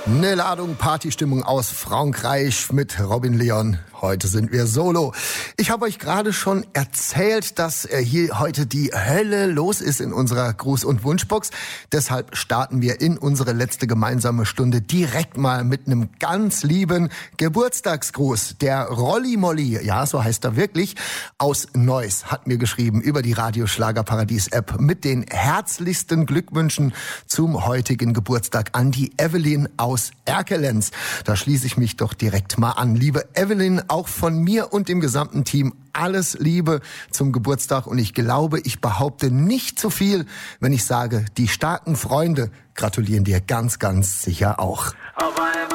Eine Ladung Partystimmung aus Frankreich mit Robin Leon. Heute sind wir solo. Ich habe euch gerade schon erzählt, dass hier heute die Hölle los ist in unserer Gruß- und Wunschbox. Deshalb starten wir in unsere letzte gemeinsame Stunde direkt mal mit einem ganz lieben Geburtstagsgruß. Der Rolli Molli, ja, so heißt er wirklich, aus Neuss hat mir geschrieben über die Radioschlagerparadies-App mit den herzlichsten Glückwünschen zum heutigen Geburtstag an die Evelyn aus Erkelenz. Da schließe ich mich doch direkt mal an. Liebe Evelyn, auch von mir und dem gesamten Team alles Liebe zum Geburtstag. Und ich glaube, ich behaupte nicht zu viel, wenn ich sage, die starken Freunde gratulieren dir ganz, ganz sicher auch.